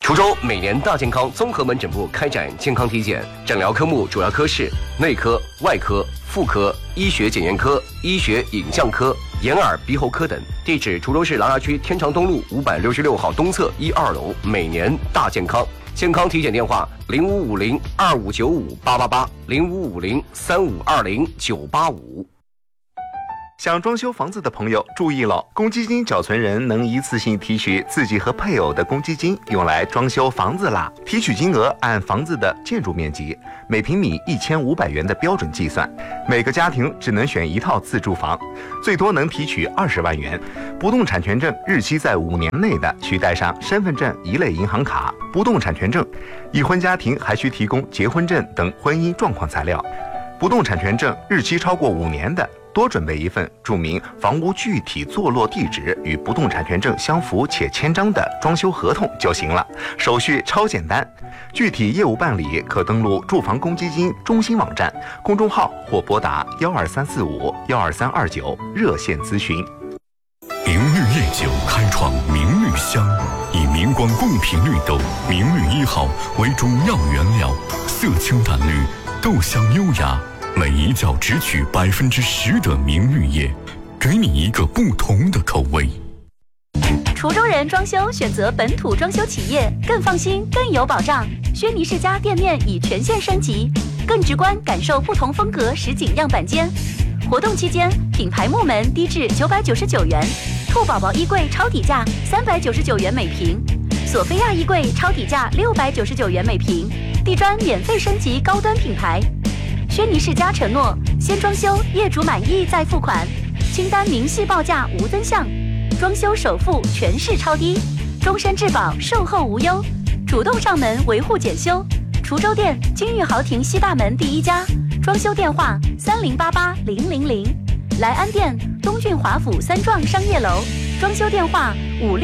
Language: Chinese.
滁州每年大健康综合门诊部开展健康体检，诊疗科目主要科室内科、外科、妇科、医学检验科、医学影像科、眼耳鼻喉科等。地址：滁州市琅琊区天长东路566号东侧1、2楼。每年大健康。健康体检电话：0550-2595-888，0550-3520-985。 想装修房子的朋友注意了，公积金缴存人能一次性提取自己和配偶的公积金，用来装修房子啦。提取金额按房子的建筑面积，每平米1500元的标准计算。每个家庭只能选一套自住房，最多能提取20万元。不动产权证日期在5年内的，需带上身份证一类银行卡、不动产权证。已婚家庭还需提供结婚证等婚姻状况材料。不动产权证日期超过5年的，多准备一份注明房屋具体坐落地址与不动产权证相符且签章的装修合同就行了，手续超简单。具体业务办理可登录住房公积金中心网站、公众号或拨打12345-12329热线咨询。 明绿夜酒开创明绿香，以明光贡品绿豆明绿1号为主要原料，色清淡绿，豆香优雅。每一窖只取10%的明绿叶，给你一个不同的口味。 滁州人装修选择本土装修企业，更放心，更有保障。轩尼诗家店面已全线升级，更直观感受不同风格实景样板间。活动期间，品牌木门低至999元，兔宝宝衣柜超底价399元每平，索菲亚衣柜超底价699元每平，地砖免费升级高端品牌。轩尼诗家承诺，先装修，业主满意再付款，清单明细报价无增项，装修首付全市超低，终身质保，售后无忧，主动上门维护检修。滁州店金玉豪庭西大门第1家，装修电话3088-000，莱安店东郡华府3幢商业楼，装修电话56